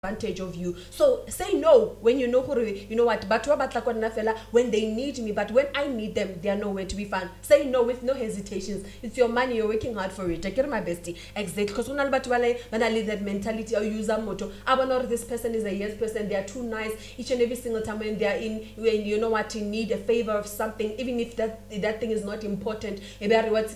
advantage of you. So say no when you know what, but when they need me, but when I need them, they are nowhere to be found. Say no with no hesitations. It's your money, you're working hard for it. I get my bestie. Exactly. Because when I leave that mentality or use a motto, I will know this person is a yes person, they are too nice each and every single time when they are in, when you know what, you need a favor of something, even if that thing is not important. Like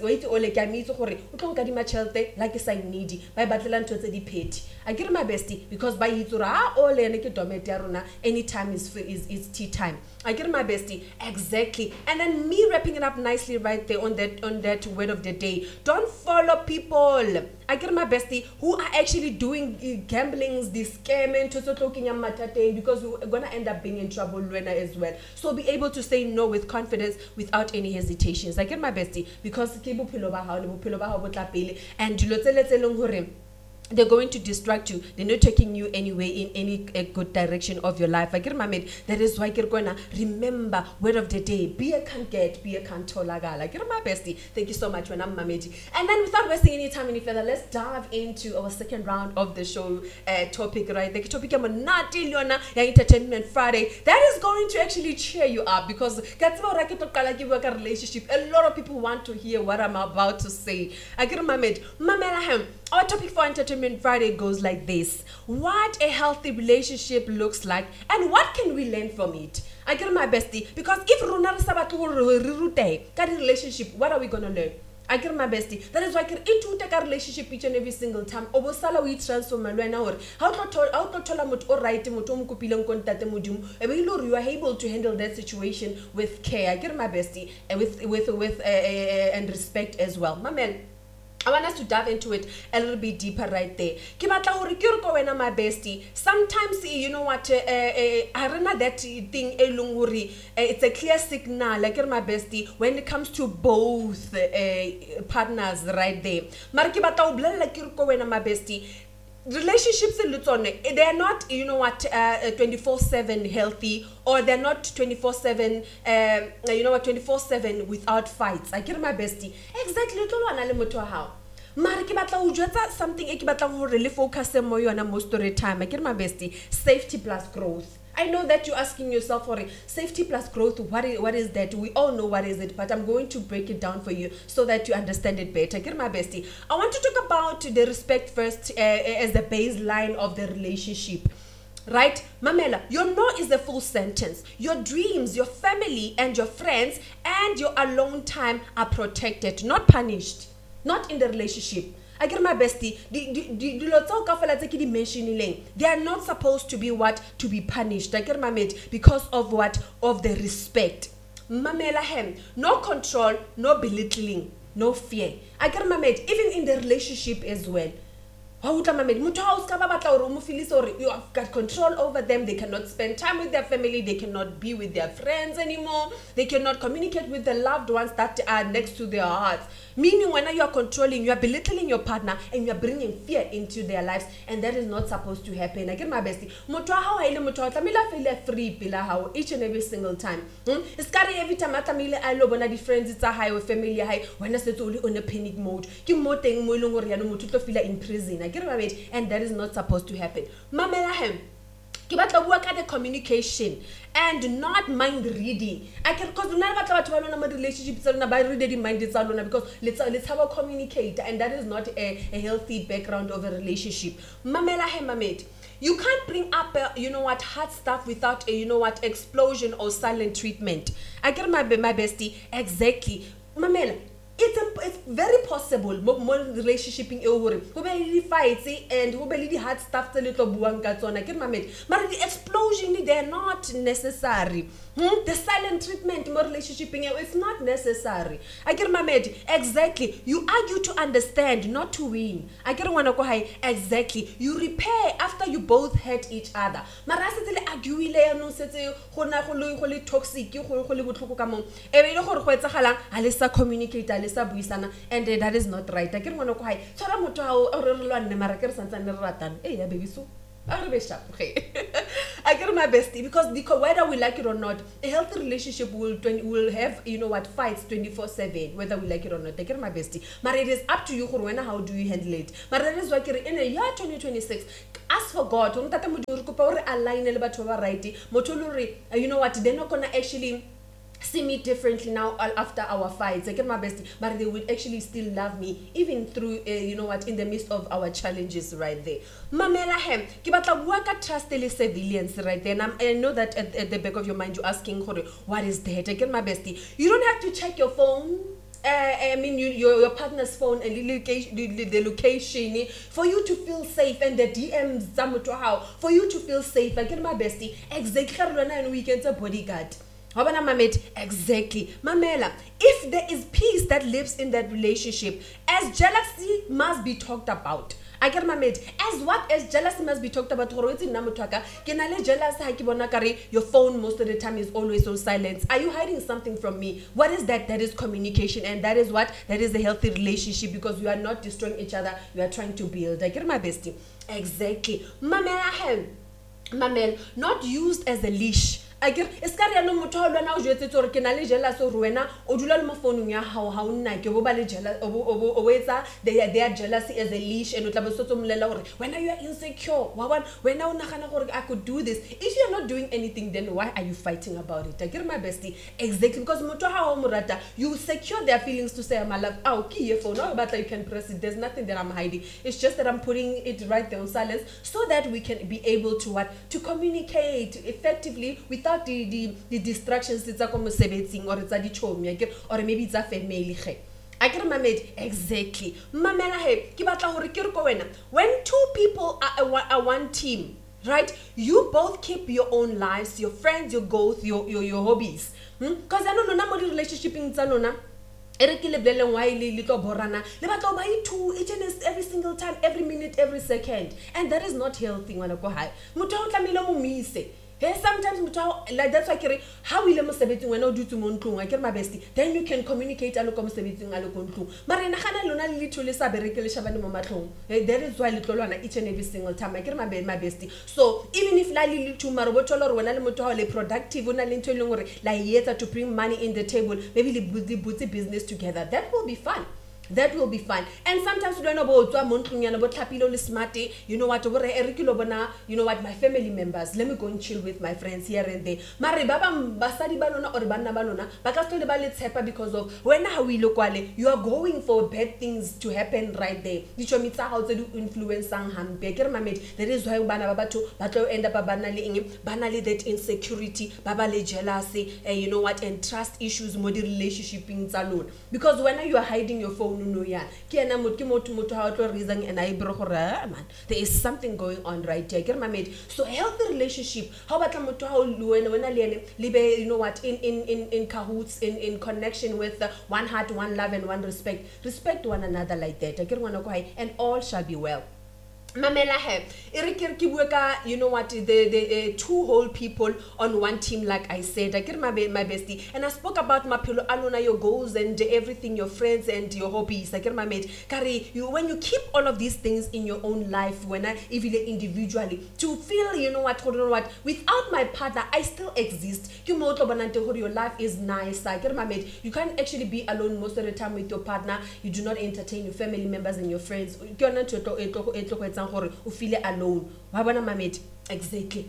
I needy. By Batlan to the petty. I get my bestie because by Yitura all anytime is tea time. I get my bestie. Exactly. And then me wrapping it up nicely right there on that word of the day. Don't follow people. I get my bestie who are actually doing gamblings, this scamming, because we're gonna end up being in trouble as well. So be able to say no with confidence without any hesitations. I get my bestie because and they're going to distract you. They're not taking you anyway in any good direction of your life. I get my mate. That is why you're gonna remember word of the day. Be a can't get, be a can't tolagal. I get my bestie. Thank you so much when I'm mamedi. And then without wasting any time any further, let's dive into our second round of the show topic, right? The topic I'm not Leona Entertainment Friday. That is going to actually cheer you up because that's what I get a relationship. A lot of people want to hear what I'm about to say. I get my mate. Mamela. Our topic for Entertainment Friday goes like this. What a healthy relationship looks like and what can we learn from it? I get my bestie because if Runa Sabatu relationship, what are we going to learn? I get my bestie. That is why I can take a relationship each and every single time. Obosala we transform how to tell them all right you are able to handle that situation with care. I get my bestie and with and respect as well. Mamel. I want us to dive into it a little bit deeper right there. My bestie. Sometimes, you know what, I remember that thing, it's a clear signal, like my bestie, when it comes to both partners right there. My bestie. Relationships they are not, you know what, 24/7 healthy, or they're not 24/7 24/7 without fights. I get my bestie. Exactly. How mara ke batla ho jwetsa something e ke batlang ho really focus mo yona most of the time. I get my bestie. Safety plus growth. I know that you're asking yourself for safety plus growth. What is that? We all know what is it, but I'm going to break it down for you so that you understand it better. Get my bestie. I want to talk about the respect first as the baseline of the relationship. Right? Mamela, your no is the full sentence. Your dreams, your family, and your friends, and your alone time are protected, not punished. Not in the relationship. I get my bestie. They are not supposed to be what? To be punished. I get my mate because of what? Of the respect. Mamela hem. No control, no belittling, no fear. I get my mate. Even in the relationship as well. You have got control over them. They cannot spend time with their family. They cannot be with their friends anymore. They cannot communicate with the loved ones that are next to their hearts. Meaning when you are controlling, you are belittling your partner and you are bringing fear into their lives, and that is not supposed to happen. I get my bestie. Each and every single time. It's scary every time I love when the friends it's a high or family high when I say only on a panic mode. In prison. I get my mate, and that is not supposed to happen. Mamela work at the communication and not mind reading. I can cause none relationships by reading mind because let's have a communicator, and that is not a healthy background of a relationship. Mamela mate. You can't bring up hard stuff without a explosion or silent treatment. I get my bestie. Exactly. Mamela. It's very possible more relationship in fights and hard stuff a little but the explosion they are not necessary. The silent treatment more relationship it's not necessary. I get my mate. Exactly. You argue to understand, not to win. I get one high. Exactly. You repair after you both hurt each other. Argue toxic communicate and that is not right. I get one high. Baby so. I get my bestie because whether we like it or not, a healthy relationship will have fights 24/7 whether we like it or not. I get my bestie. But it is up to you how do you handle it. But that is why in a year 2026, ask for God. Align they're not gonna actually see me differently now after our fights. I get my bestie, but they will actually still love me even through in the midst of our challenges right there. Mamela hem ke batla bua ka trust le civilians right there, and I know that at the back of your mind you're asking what is that. I get my bestie. You don't have to check your phone. I mean, your partner's phone and the location for you to feel safe, and the DMs for you to feel safe. I get my bestie. Exactly, and weekends a bodyguard. Exactly. Mamela, if there is peace that lives in that relationship, as jealousy must be talked about. I get my mate. As jealousy must be talked about. Your phone most of the time is always on silence. Are you hiding something from me? What is that? That is communication, and that is what? That is a healthy relationship, because you are not destroying each other. You are trying to build. I get my bestie. Exactly. Mamela, not used as a leash. I get eskare no motho a lwana o jwetse tsore ke na le jealous o rwena o dula le mo phone ya hao ha o nna ke bo ba le jealous o wetsa they are jealousy as a leash, and o tla bo sotso molela hore when you are insecure when o nagana gore I could do this. If you are not doing anything, then why are you fighting about it? I get my bestie. Exactly, because motho ha o morata, you secure their feelings to say my love. Okay, your phone but you can press it. There's nothing that I'm hiding. It's just that I'm putting it right there on silence so that we can be able to communicate effectively without the distractions it's a mosebetsing or it's a dichomi or maybe it's a family. I get my mate. Exactly. Mamela he ke batla hore ke re ko wena, when two people are one team, right? You both keep your own lives, your friends, your goals, your hobbies. Because I don't know na relationship in tsanona each and every single time, every minute, every second, and that is not healthy. Sometimes like that's why how will mosebetsing when o dutse mo ntlong I get my bestie, then you can communicate alo ka mosebetsing alo ko ntlong mara na gana lona le litho le sa bereke le shabane mo matlong. That is why le tlolwana each and every single time I get my bestie. So even if la le litho mara bo tlola re wena le motho le productive ona le ntho le ngore la yetsa to bring money in the table, maybe le butse business together, that will be fun. That will be fun. And sometimes we don't know about smart. You know what? My family members. Let me go and chill with my friends here and there. Because of when we look you are going for bad things to happen right there. Influence that is why end up banally that insecurity, jealousy, and trust issues, modern relationship in alone. Because when you are hiding your phone, and there is something going on right here. So healthy relationship, how about in cahoots, in connection with one heart, one love, and one respect one another like that. And all shall be well. Mamela he the two whole people on one team, like I said. I get my bestie, and I spoke about mapilo alona, your goals and everything, your friends and your hobbies. I get my mate. When you keep all of these things in your own life, even individually, to feel without my partner I still exist. Your life is nice. I get my mate. You can't actually be alone most of the time with your partner. You do not entertain your family members and your friends. You feel alone. Exactly.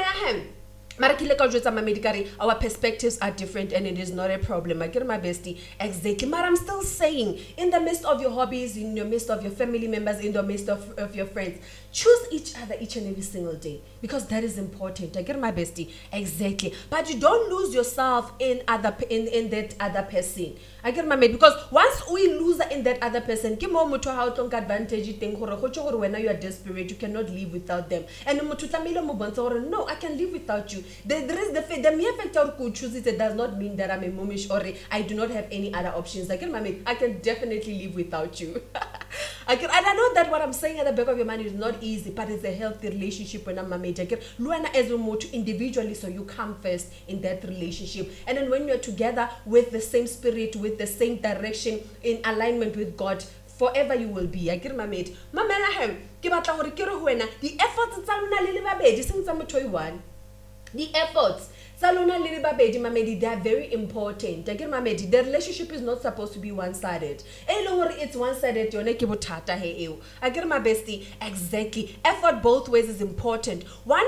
Our perspectives are different, and it is not a problem. I get my bestie. Exactly. But I'm still saying, in the midst of your hobbies, in the midst of your family members, in the midst of your friends, choose each other each and every single day, because that is important. I get my bestie. Exactly. But you don't lose yourself in that other person. I get my mate, because once we lose in that other person, advantage when you are desperate, you cannot live without them. And no, I can live without you. There is the mere fact that I could choose it does not mean that I'm a momish or I do not have any other options. I get my mate, I can definitely live without you. And I know that what I'm saying at the back of your mind is not easy, but it's a healthy relationship when I'm a mate. I get Luana as a individually, so you come first in that relationship. And then when you're together with the same spirit, with the same direction, in alignment with God, forever you will be. I get my mate. The efforts tsa lona le le babedi seng tsa motho one. the efforts tsa lona le le babedi mamedi, they are very important. Akere mamedi, the relationship is not supposed to be one-sided. E leng hore it's one-sided yone ke bothata he eo. Akere my bestie, exactly. Effort both ways is important. One